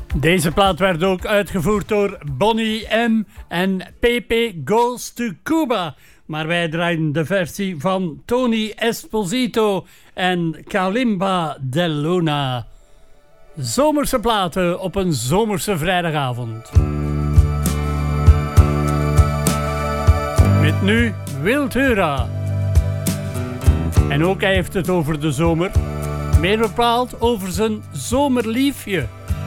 Deze plaat werd ook uitgevoerd door Bonnie M. en Pepe Goes to Cuba. Maar wij draaien de versie van Tony Esposito en Kalimba de Luna. Zomerse platen op een zomerse vrijdagavond. Met nu Wiltura. En ook hij heeft het over de zomer. Meer bepaald over zijn zomerliefje.